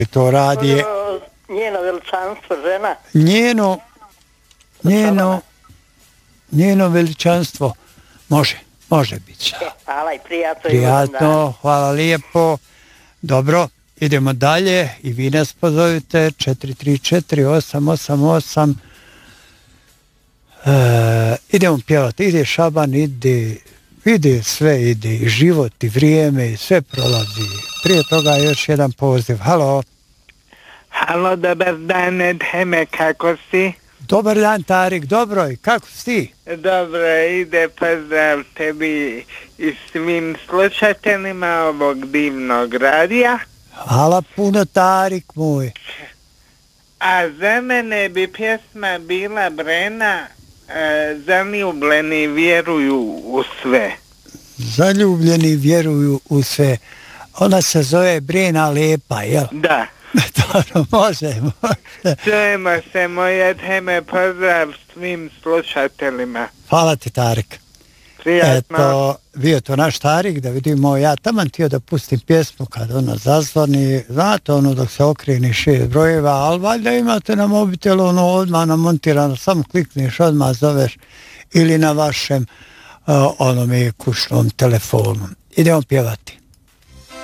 To radi njeno veličanstvo, žena. Njeno veličanstvo. Može biti. Hvala i prijatno. Prijatno, hvala lijepo. Dobro, idemo dalje i vi nas pozovite 434-888. Idemo pjevati, ide Šaban, ide sve, ide i život i vrijeme i sve prolazi. Prije toga još jedan poziv. Halo. Halo, dobar dan, Edheme, kako si? Dobar dan, Tarik, dobro i kako si? Dobro, ide pozdrav tebi i svim slušateljima ovog divnog radija. Hvala puno, Tarik moj. A za mene bi pjesma bila Brena, Zaljubljeni vjeruju u sve. Zaljubljeni vjeruju u sve. Ona se zove Brena Lepa, jel? Da. Dobro, može. Čujemo se, moj Edheme, pozdrav svim slušateljima. Hvala ti, Tarik. Prijatno. Eto, bio to naš Tarik, da vidimo, ja taman htio da pustim pjesmu kad ona zazvoni, znate ono dok se okreni 6 brojeva, ali valjda imate na mobitelu ono odmah namontirano, samo klikneš, odmah zoveš ili na vašem onome kućnom telefonu. Idemo pjevati.